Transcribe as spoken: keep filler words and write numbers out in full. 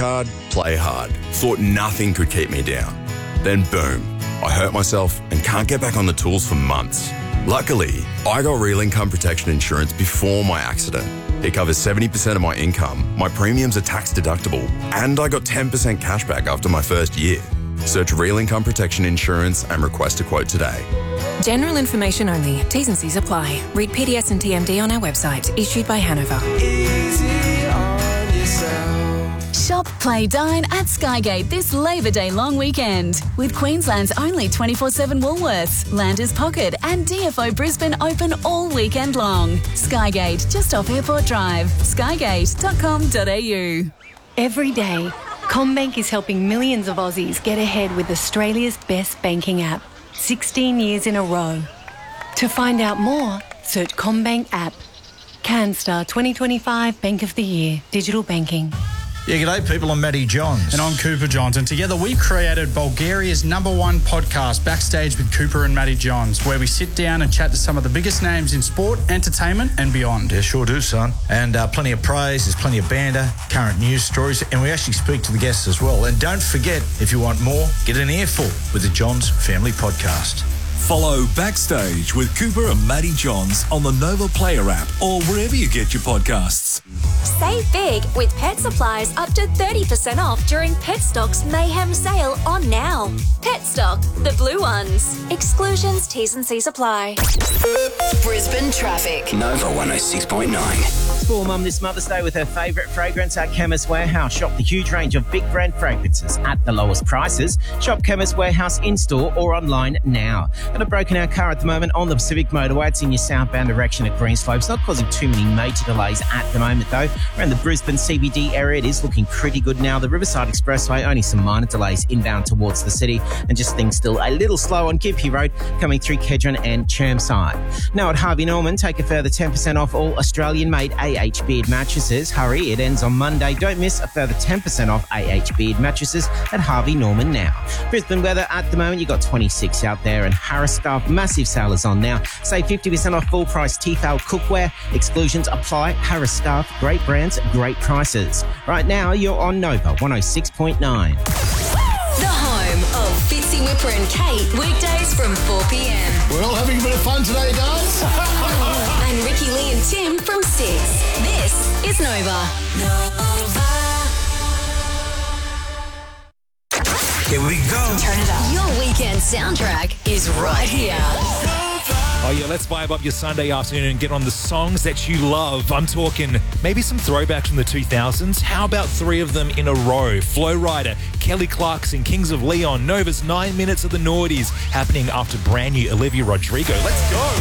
hard, play hard. Thought nothing could keep me down. Then boom, I hurt myself and can't get back on the tools for months. Luckily, I got Real Income Protection Insurance before my accident. It covers seventy percent of my income, my premiums are tax deductible, and I got ten percent cash back after my first year. Search Real Income Protection Insurance and request a quote today. General information only. T's and C's apply. Read P D S and T M D on our website. Issued by Hanover. Easy on yourself. Shop, play, dine at Skygate this Labour Day long weekend with Queensland's only twenty-four seven Woolworths, Landers Pocket and D F O Brisbane open all weekend long. Skygate, just off Airport Drive. skygate dot com dot a u. Every day, CommBank is helping millions of Aussies get ahead with Australia's best banking app, sixteen years in a row. To find out more, search CommBank app. CanStar twenty twenty-five Bank of the Year, Digital Banking. Yeah, g'day people, I'm Matty Johns. And I'm Cooper Johns, and together we've created Bulgaria's number one podcast, Backstage with Cooper and Matty Johns, where we sit down and chat to some of the biggest names in sport, entertainment and beyond. Yeah, sure do, son. And uh, plenty of praise, there's plenty of banter, current news stories, and we actually speak to the guests as well. And don't forget, if you want more, get an earful with the Johns Family Podcast. Follow Backstage with Cooper and Matty Johns on the Nova Player app or wherever you get your podcasts. Save big with Pet Supplies up to thirty percent off during Petstock's Mayhem sale on now. Petstock, the blue ones. Exclusions, T's and C's apply. Brisbane traffic. Nova one oh six point nine. Spoil Mum this Mother's Day with her favourite fragrance at Chemist Warehouse. Shop the huge range of big brand fragrances at the lowest prices. Shop Chemist Warehouse in-store or online now. And a broken out car at the moment on the Pacific Motorway. It's in your southbound direction at Greenslope. It's not causing too many major delays at the moment though. Around the Brisbane C B D area, it is looking pretty good now. The Riverside Expressway, only some minor delays inbound towards the city, and just things still a little slow on Gympie Road coming through Kedron and Chermside. Now at Harvey Norman, take a further ten percent off all Australian-made A H Beard mattresses. Hurry, it ends on Monday. Don't miss a further ten percent off A H Beard mattresses at Harvey Norman now. Brisbane weather at the moment, you got twenty-six out there, and Harris Staff massive sale is on now. Save fifty percent off full price Tefal cookware. Exclusions apply. Harris Staff, great brands, great prices. Right now, you're on Nova one oh six point nine. The home of Fitzy Whipper and Kate, weekdays from four p.m. We're all having a bit of fun today, guys. And Ricky Lee and Tim from six. This is Nova. Nova. Here we go. Turn it up. Your weekend soundtrack is right here. Oh yeah, let's vibe up your Sunday afternoon and get on the songs that you love. I'm talking maybe some throwbacks from the two thousands. How about three of them in a row? Flow Rider, Kelly Clarkson, Kings of Leon, Nova's Nine Minutes of the Noughties, happening after brand new Olivia Rodrigo. Let's go.